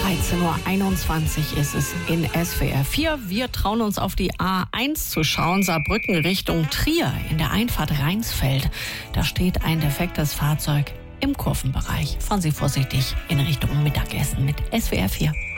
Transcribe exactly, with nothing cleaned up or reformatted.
dreizehn Uhr einundzwanzig ist es in S W R vier. Wir trauen uns auf die A eins zu schauen, Saarbrücken Richtung Trier in der Einfahrt Rheinsfeld. Da steht ein defektes Fahrzeug im Kurvenbereich. Fahren Sie vorsichtig in Richtung Mittagessen mit S W R vier.